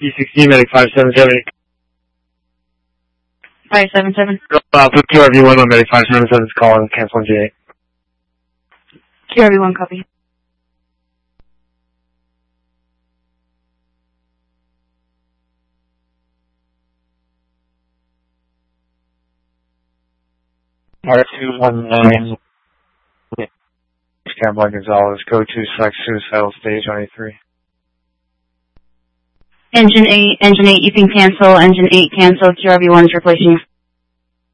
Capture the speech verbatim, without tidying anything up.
E sixteen, medic five seven seven. five seven seven. Uh, put Q R V one on medic five seven seven is calling, cancel on G eight. Q R V one, copy. R two one nine. Campbell Gonzalez, go to select suicidal stage on A three. Engine eight, engine eight, you can cancel. Engine eight cancel. Q R V one is replacing you.